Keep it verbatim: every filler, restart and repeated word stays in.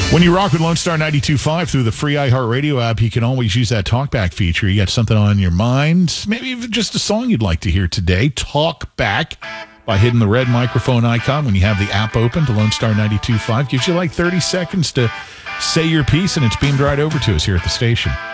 When you rock with Lone Star ninety-two point five through the free iHeartRadio app, you can always use that talkback feature. You got something on your mind, maybe even just a song you'd like to hear today. Talk back by hitting the red microphone icon when you have the app open to Lone Star ninety-two point five. Gives you like thirty seconds to say your piece, and it's beamed right over to us here at the station.